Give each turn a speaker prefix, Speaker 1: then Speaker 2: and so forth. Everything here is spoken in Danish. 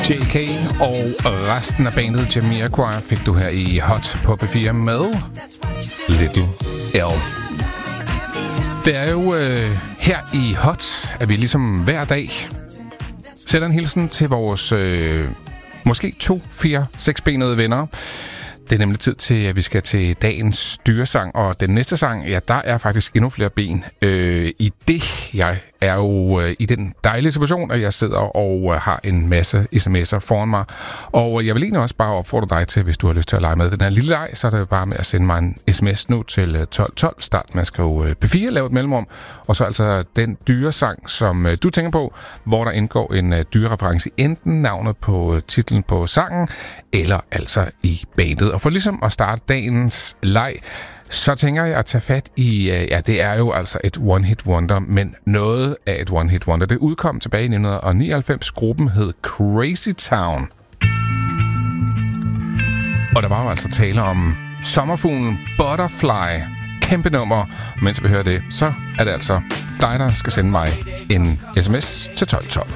Speaker 1: JK og resten af bandet Jamiroquai fik du her i Hot på P4 med Little L. Det er jo her i Hot, at vi ligesom hver dag sætter en hilsen til vores måske 2, 4, 6-benede venner. Det er nemlig tid til, at vi skal til dagens dyresang, og den næste sang, ja, der er faktisk endnu flere ben i det. Jeg er jo i den dejlige situation, at jeg sidder og har en masse sms'er foran mig. Og jeg vil egentlig også bare opfordre dig til, hvis du har lyst til at lege med den her lille leg, så er det bare med at sende mig en sms nu til 1212. Start med at skrive P4, lave et mellemrum, og så altså den dyresang, som du tænker på, hvor der indgår en dyrereference, enten navnet på titlen på sangen, eller altså i bandet. Og for ligesom at starte dagens leg, så tænker jeg at tage fat i, ja, det er jo altså et one-hit wonder, men noget af et one-hit wonder. Det udkom tilbage i 1999. Gruppen hed Crazy Town. Og der var jo altså tale om sommerfuglen Butterfly. Kæmpe nummer. Mens vi hører det, så er det altså dig, der skal sende mig en sms til 1212.